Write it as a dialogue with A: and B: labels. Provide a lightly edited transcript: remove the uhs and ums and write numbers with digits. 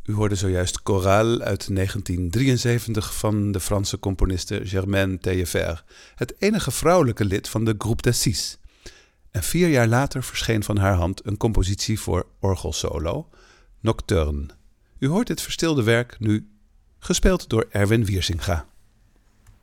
A: U hoorde zojuist Chorale uit 1973 van de Franse componiste Germaine Taillefer, het enige vrouwelijke lid van de Groupe des Six. En 4 jaar later verscheen van haar hand een compositie voor orgelsolo, Nocturne. U hoort dit verstilde werk nu gespeeld door Erwin Wiersinga.